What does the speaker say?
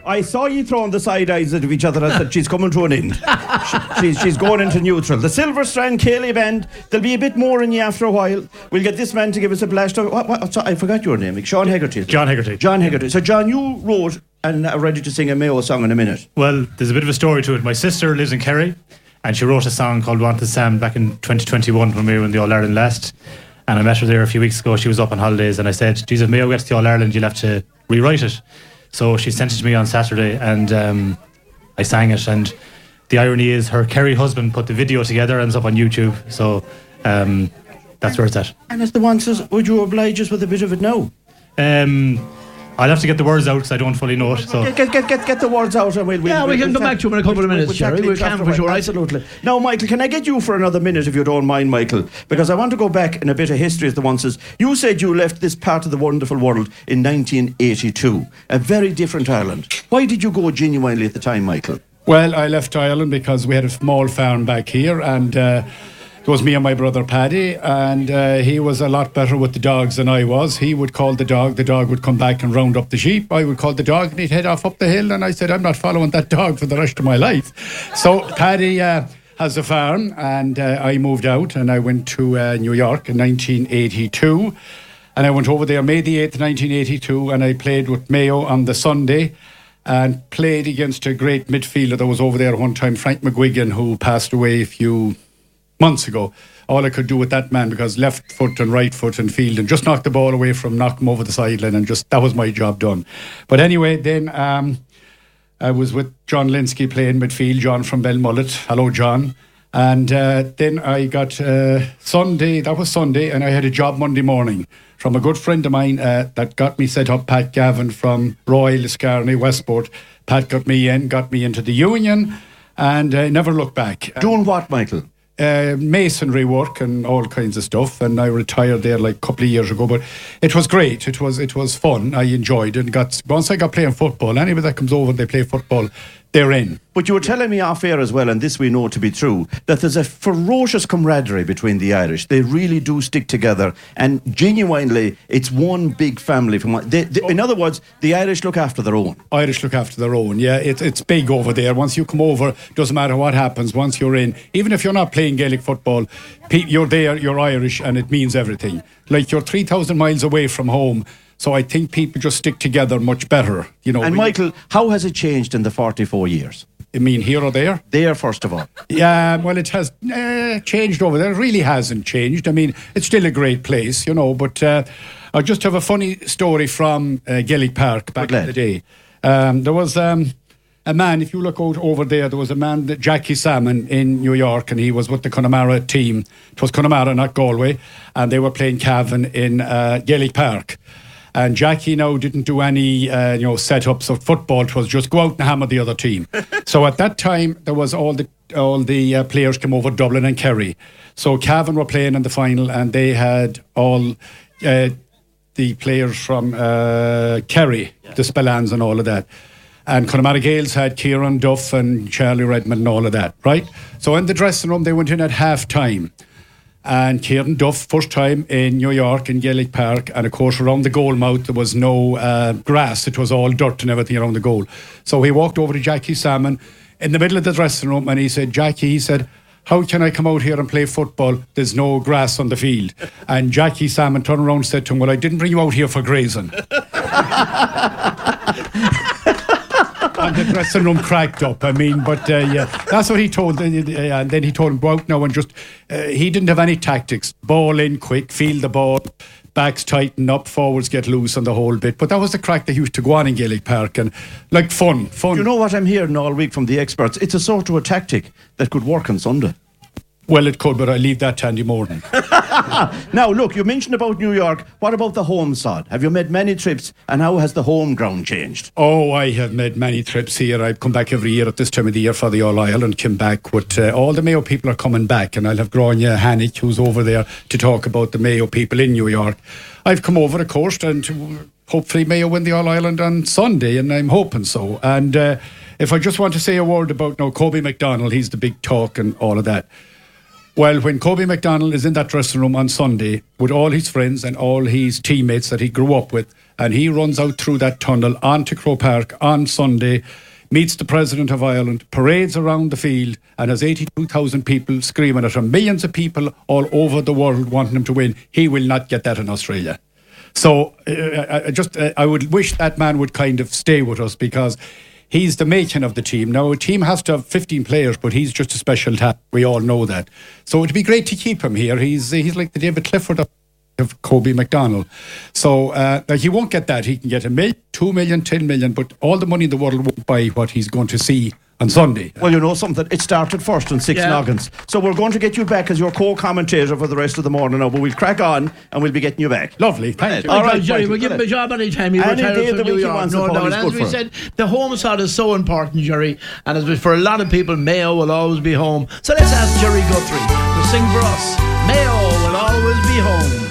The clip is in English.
I saw you throwing the side eyes at each other as that she's coming to an end. She's going into neutral. The Silver Strand Ceilidh Band, there'll be a bit more in you after a while. We'll get this man to give us a blast of... I forgot your name. Sean Hegarty. John Hegarty. John Hegarty. So, John, you wrote and are ready to sing a Mayo song in a minute. Well, there's a bit of a story to it. My sister lives in Kerry, and she wrote a song called Wanted Sam back in 2021 when we were in the All-Ireland last. And I met her there a few weeks ago. She was up on holidays, and I said, geez, if Mayo gets to All-Ireland, you'll have to rewrite it. So she sent it to me on Saturday, and I sang it. And the irony is her Kerry husband put the video together and it's up on YouTube. So that's where it's at. And as the one says, would you oblige us with a bit of it now? I'll have to get the words out because I don't fully know it. So get the words out and we can come back to them in a couple of minutes, Jerry. We can for sure. Absolutely. Now, Michael, can I get you for another minute if you don't mind, Michael? Because I want to go back in a bit of history, as the one says. You said you left this part of the wonderful world in 1982. A very different Ireland. Why did you go genuinely at the time, Michael? Well, I left Ireland because we had a small farm back here, and it was me and my brother Paddy, and he was a lot better with the dogs than I was. He would call the dog would come back and round up the sheep. I would call the dog and he'd head off up the hill, and I said, I'm not following that dog for the rest of my life. So Paddy has a farm, and I moved out and I went to New York in 1982, and I went over there May the 8th, 1982, and I played with Mayo on the Sunday and played against a great midfielder that was over there one time, Frank McGuigan, who passed away a few months ago. All I could do with that man, because left foot and right foot and field, and just knock the ball away from, knock him over the sideline, and just that was my job done. But anyway, then I was with John Linsky playing midfield, John from Belmullet. Hello, John. And then I got Sunday, that was Sunday, and I had a job Monday morning from a good friend of mine that got me set up, Pat Gavin from Royal Liscarney, Westport. Pat got me into the union, and I never looked back. Doing what, Michael? Masonry work and all kinds of stuff, and I retired there like a couple of years ago, but it was great. It was fun. I enjoyed it, and once I got playing football, anybody that comes over and they play football, they're in. But you were telling me off air as well, and this we know to be true, that there's a ferocious camaraderie between the Irish. They really do stick together, and genuinely it's one big family. In other words, the Irish look after their own. Irish look after their own, yeah. It's big over there. Once you come over, doesn't matter what happens, once you're in, even if you're not playing Gaelic football, you're there, you're Irish, and it means everything. Like, you're 3,000 miles away from home, so I think people just stick together much better, you know. And Michael, how has it changed in the 44 years? You mean here or there? There, first of all. Yeah, well, it has changed over there. It really hasn't changed. I mean, it's still a great place, you know, but I just have a funny story from Gaelic Park back in the day. There was a man, if you look out over there was a man, Jackie Salmon, in New York, and he was with the Connemara team. It was Connemara, not Galway, and they were playing Cavan in Gaelic Park. And Jackie now didn't do any setups of football. It was just go out and hammer the other team. So at that time, there was all the players came over Dublin and Kerry. So Cavan were playing in the final, and they had all the players from Kerry, the Spillans and all of that. And Connemara Gaels had Kieran Duff and Charlie Redmond and all of that, right? So in the dressing room, they went in at half time. And Kieran Duff, first time in New York, in Gaelic Park, and of course around the goal mouth there was no grass, it was all dirt and everything around the goal. So he walked over to Jackie Salmon in the middle of the dressing room, and he said, Jackie, how can I come out here and play football? There's no grass on the field. And Jackie Salmon turned around and said to him, well, I didn't bring you out here for grazing. And the dressing room cracked up. I mean, but yeah, that's what he told. And then he told him, go out now and just. He didn't have any tactics. Ball in quick, field the ball, backs tighten up, forwards get loose, and the whole bit. But that was the crack they used to go on in Gaelic Park, and like fun. You know what I'm hearing all week from the experts? It's a sort of a tactic that could work on Sunday. Well, it could, but I leave that to Andy Morton. Now, look, you mentioned about New York. What about the home sod? Have you made many trips, and how has the home ground changed? Oh, I have made many trips here. I come back every year at this time of the year for the All-Ireland. Came back with all the Mayo people are coming back, and I'll have Grania Hannick, who's over there, to talk about the Mayo people in New York. I've come over, of course, and hopefully Mayo win the All-Ireland on Sunday, and I'm hoping so. And if I just want to say a word about now, Kobe McDonald, he's the big talk and all of that. Well, when Kobe McDonald is in that dressing room on Sunday with all his friends and all his teammates that he grew up with and he runs out through that tunnel onto Croke Park on Sunday, meets the President of Ireland, parades around the field, and has 82,000 people screaming at him. Millions of people all over the world wanting him to win. He will not get that in Australia. So I would wish that man would kind of stay with us, because he's the making of the team. Now, a team has to have 15 players, but he's just a special talent. We all know that. So it'd be great to keep him here. He's like the David Clifford of Kobe McDonald. So he won't get that. He can get $1 million, $2 million, $10 million, but all the money in the world won't buy what he's going to see on Sunday. Well, you know something, it started first on Six Noggins. So we're going to get you back as your co-commentator for the rest of the morning now, but we'll crack on and we'll be getting you back. Lovely, thank you. All right, Jerry, we'll give him a job anytime he retires from New York. No doubt. As we said, the home side is so important, Jerry, and as for a lot of people, Mayo will always be home. So let's ask Jerry Guthrie to sing for us. Mayo will always be home.